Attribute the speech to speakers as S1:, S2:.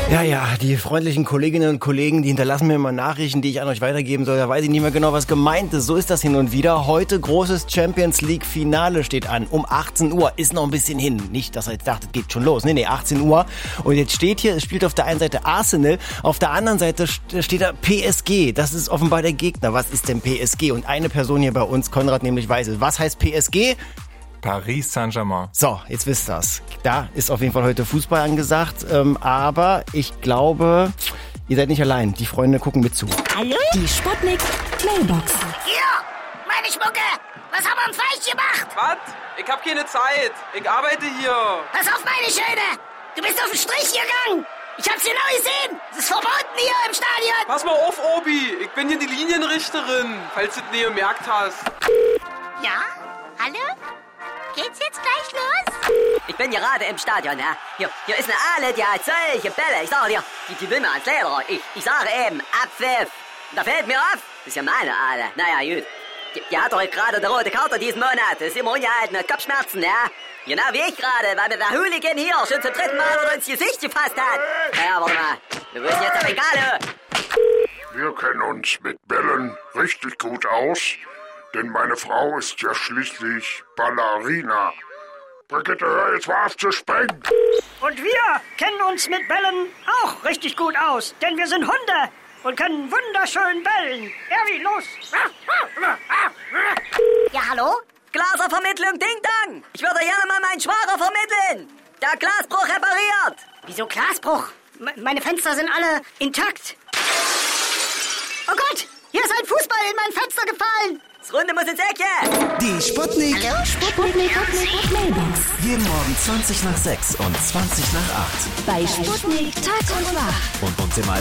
S1: Ja, die freundlichen Kolleginnen und Kollegen, die hinterlassen mir immer Nachrichten, die ich an euch weitergeben soll. Da weiß ich nicht mehr genau, was gemeint ist. So ist das hin und wieder. Heute großes Champions League Finale steht an. Um 18 Uhr. Ist noch ein bisschen hin. Nicht, dass ihr jetzt dachtet, geht schon los. Nee, 18 Uhr. Und jetzt steht hier, es spielt auf der einen Seite Arsenal, auf der anderen Seite steht da PSG. Das ist offenbar der Gegner. Was ist denn PSG? Und eine Person hier bei uns, Konrad, nämlich weiß es. Was heißt PSG?
S2: Paris Saint-Germain.
S1: So, jetzt wisst ihr's. Da ist auf jeden Fall heute Fußball angesagt. Aber ich glaube, ihr seid nicht allein. Die Freunde gucken mit zu.
S3: Hallo? Die Sputnik Mailbox.
S4: Hier, meine Schmucke. Was haben wir uns falsch gemacht?
S5: Was? Ich hab keine Zeit. Ich arbeite hier.
S4: Pass auf, meine Schöne. Du bist auf den Strich gegangen. Ich hab's genau gesehen. Es ist verboten hier im Stadion.
S5: Pass mal auf, Obi. Ich bin hier die Linienrichterin, falls du es nie gemerkt hast.
S4: Ja? Hallo? Geht's jetzt gleich los?
S6: Ich bin gerade im Stadion, ja. Hier ist eine Aale, die hat solche Bälle. Ich sage dir, die will mir ans Leder. Ich sage eben, Abpfiff. Da fällt mir auf, das ist ja meine Aale. Naja, gut. Die hat doch gerade eine rote Karte diesen Monat. Das ist immer ungehaltene Kopfschmerzen, ja. Genau wie ich gerade, weil mir der Hooligan hier schon zum 3. Mal oder ins Gesicht gefasst hat. Ja, warte mal. Wir müssen jetzt auf Bengale.
S7: Wir kennen uns mit Bällen richtig gut aus, denn meine Frau ist ja schließlich Ballerina. Brigitte, hör jetzt mal auf zu springen.
S8: Und wir kennen uns mit Bällen auch richtig gut aus, denn wir sind Hunde und können wunderschön bellen. Erwin, los!
S4: Ja, hallo?
S6: Glaservermittlung, Ding Dong. Ich würde gerne mal meinen Schwager vermitteln. Der hat Glasbruch repariert.
S4: Wieso Glasbruch? Meine Fenster sind alle intakt. Oh Gott, hier ist ein Fußball in mein Fenster gefallen.
S6: Das Runde muss ins Ecke.
S9: Die Sputnik.
S4: Hallo,
S3: Sputnik Mailbox.
S9: Jeden Morgen 20 nach 6 und 20 nach 8.
S3: Bei Sputnik Tag und Nacht.
S9: Und uns im